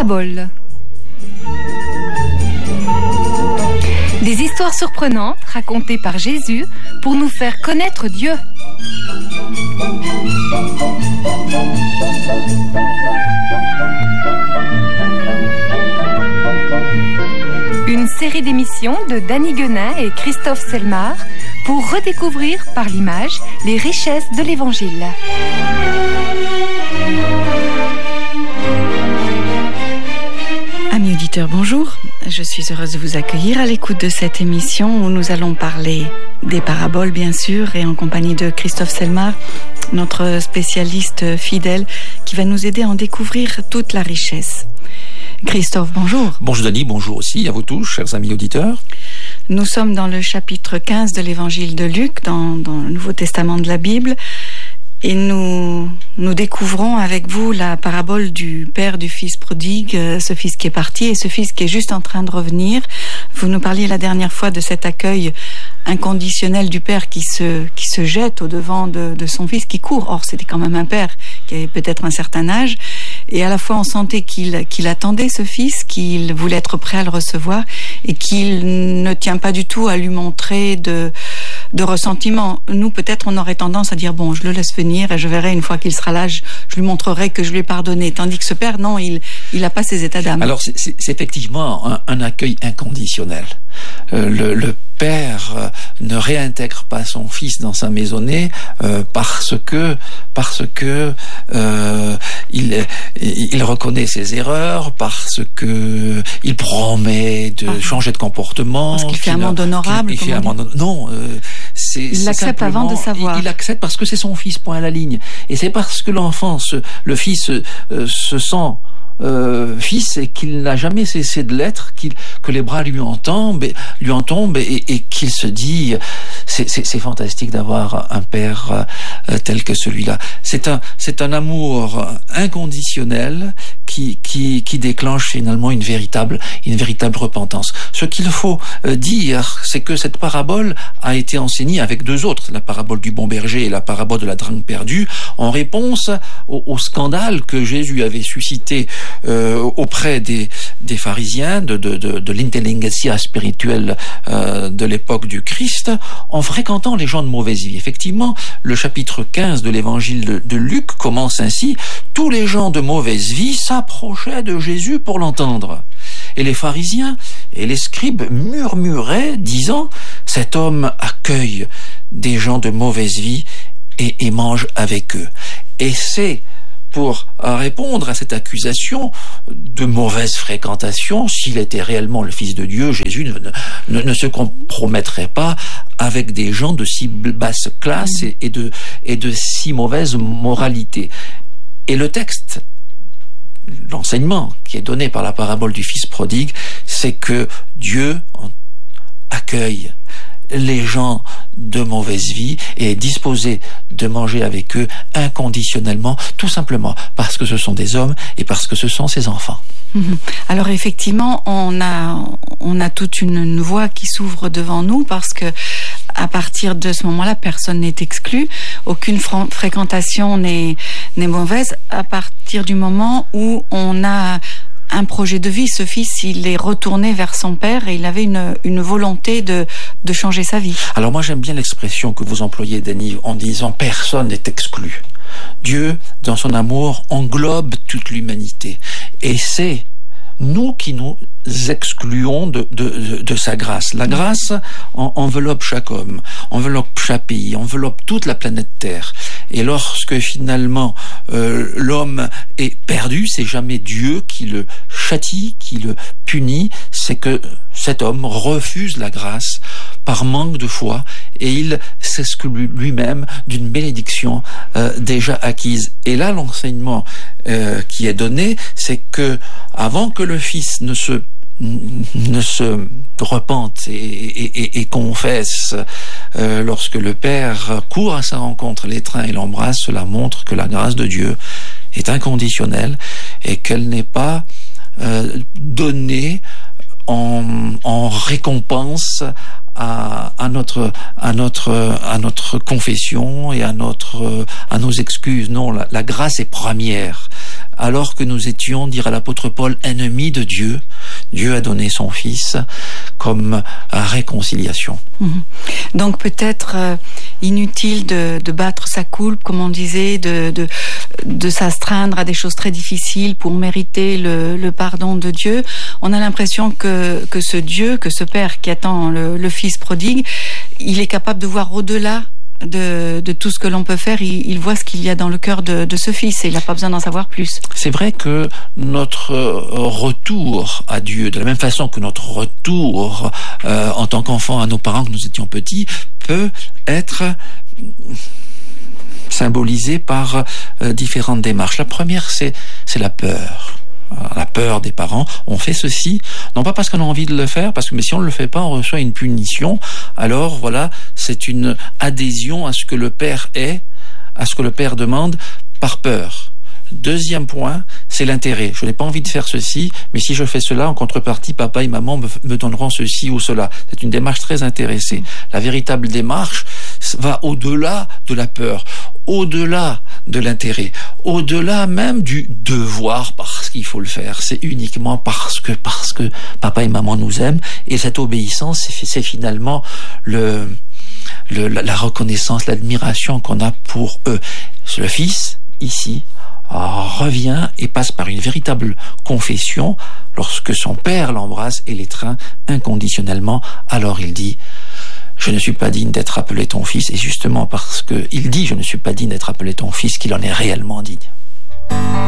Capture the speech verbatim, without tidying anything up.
Paraboles. Des histoires surprenantes racontées par Jésus pour nous faire connaître Dieu. Une série d'émissions de Danny Guenin et Christophe Selmar pour redécouvrir par l'image les richesses de l'Évangile. Amis auditeurs, bonjour. Je suis heureuse de vous accueillir à l'écoute de cette émission où nous allons parler des paraboles, bien sûr, et en compagnie de Christophe Selmar, notre spécialiste fidèle qui va nous aider à en découvrir toute la richesse. Christophe, bonjour. Bonjour Dany, bonjour aussi à vous tous, chers amis auditeurs. Nous sommes dans le chapitre quinze de l'Évangile de Luc, dans, dans le Nouveau Testament de la Bible. Et nous, nous découvrons avec vous la parabole du père du fils prodigue, ce fils qui est parti et ce fils qui est juste en train de revenir. Vous nous parliez la dernière fois de cet accueil inconditionnel du père qui se, qui se jette au devant de, de son fils, qui court. Or, c'était quand même un père qui avait peut-être un certain âge. Et à la fois, on sentait qu'il, qu'il attendait ce fils, qu'il voulait être prêt à le recevoir et qu'il ne tient pas du tout à lui montrer de... de ressentiment. Nous, peut-être, on aurait tendance à dire, bon, je le laisse venir et je verrai une fois qu'il sera là, je, je lui montrerai que je lui ai pardonné. Tandis que ce père, non, il il n'a pas ses états d'âme. Alors, c'est, c'est, c'est effectivement un, un accueil inconditionnel. Euh, le, le père euh, ne réintègre pas son fils dans sa maisonnée euh, parce que parce que euh, il il reconnaît ses erreurs, parce que il promet de ah. changer de comportement, parce qu'il fait un monde honorable. Il, il fait un monde, non. Euh, C'est, il c'est l'accepte avant de savoir. Il, il accepte parce que c'est son fils, point à la ligne. Et c'est parce que l'enfant, se, le fils, euh, se sent euh, fils et qu'il n'a jamais cessé de l'être, qu'il, que les bras lui en tombent, lui en tombent et, et qu'il se dit c'est, c'est, c'est fantastique d'avoir un père euh, tel que celui-là. C'est un, c'est un amour inconditionnel qui, qui, qui déclenche finalement une véritable, une véritable repentance. Ce qu'il faut euh, dire, c'est que cette parabole a été enseignée avec deux autres, la parabole du bon berger et la parabole de la drachme perdue, en réponse au, au scandale que Jésus avait suscité euh, auprès des, des pharisiens, de, de, de, de l'intelligentsia spirituelle euh, de l'époque du Christ, en fréquentant les gens de mauvaise vie. Effectivement, le chapitre quinze de l'évangile de, de Luc commence ainsi: tous les gens de mauvaise vie s'approchaient de Jésus pour l'entendre. Et les pharisiens et les scribes murmuraient, disant: cet homme accueille des gens de mauvaise vie et, et mange avec eux. Et c'est pour répondre à cette accusation de mauvaise fréquentation, s'il était réellement le Fils de Dieu, Jésus ne, ne, ne se compromettrait pas avec des gens de si basse classe et, et, de, et de si mauvaise moralité. Et le texte, l'enseignement qui est donné par la parabole du fils prodigue, c'est que Dieu accueille les gens de mauvaise vie et est disposé de manger avec eux inconditionnellement, tout simplement parce que ce sont des hommes et parce que ce sont ses enfants. Alors effectivement, on a, on a toute une voie qui s'ouvre devant nous parce que à partir de ce moment-là, personne n'est exclu, aucune fr- fréquentation n'est, n'est mauvaise à partir du moment où on a un projet de vie. Ce fils, il est retourné vers son père et il avait une, une volonté de, de changer sa vie. Alors moi, j'aime bien l'expression que vous employez, Dany, en disant « personne n'est exclu ». Dieu, dans son amour, englobe toute l'humanité. Et c'est nous qui nous excluons de, de, de, de sa grâce. La grâce en, enveloppe chaque homme, enveloppe chaque pays, enveloppe toute la planète Terre. Et lorsque finalement euh, l'homme est perdu, c'est jamais Dieu qui le châtie, qui le punit, c'est que cet homme refuse la grâce par manque de foi et il s'exclut lui-même d'une bénédiction euh, déjà acquise. Et là, l'enseignement euh, qui est donné, c'est que avant que le Fils ne se ne se repente et, et, et, et confesse euh, lorsque le Père court à sa rencontre, l'étreint et l'embrasse, cela montre que la grâce de Dieu est inconditionnelle et qu'elle n'est pas euh, donnée en, en récompense à, à notre à notre à notre confession et à notre à nos excuses. Non, la, la grâce est première. alors que nous étions, dira l'apôtre Paul, ennemis de Dieu, Dieu a donné son Fils comme réconciliation. Mmh. Donc peut-être euh, inutile de, de battre sa coulpe, comme on disait, de, de, de s'astreindre à des choses très difficiles pour mériter le, le pardon de Dieu. On a l'impression que, que ce Dieu, que ce Père qui attend le, le Fils prodigue, il est capable de voir au-delà De, de tout ce que l'on peut faire. Il, il voit ce qu'il y a dans le cœur de, de ce fils et il n'a pas besoin d'en savoir plus. C'est vrai que notre retour à Dieu, de la même façon que notre retour euh, en tant qu'enfant à nos parents quand nous étions petits, peut être symbolisé par euh, différentes démarches. La première, c'est, c'est la peur. La peur des parents. On fait ceci, non pas parce qu'on a envie de le faire, parce que mais si on ne le fait pas, on reçoit une punition. Alors voilà, c'est une adhésion à ce que le père est, à ce que le père demande, par peur. Deuxième point, c'est l'intérêt. Je n'ai pas envie de faire ceci, mais si je fais cela, en contrepartie, papa et maman me, me donneront ceci ou cela. C'est une démarche très intéressée. La véritable démarche va au-delà de la peur, au-delà de l'intérêt, au-delà même du devoir parce qu'il faut le faire. C'est uniquement parce que, parce que papa et maman nous aiment. Et cette obéissance, c'est, c'est finalement le, le, la reconnaissance, l'admiration qu'on a pour eux. Le fils, ici, revient et passe par une véritable confession lorsque son père l'embrasse et l'étreint inconditionnellement. Alors il dit: je ne suis pas digne d'être appelé ton fils, et justement parce qu'il dit je ne suis pas digne d'être appelé ton fils qu'il en est réellement digne.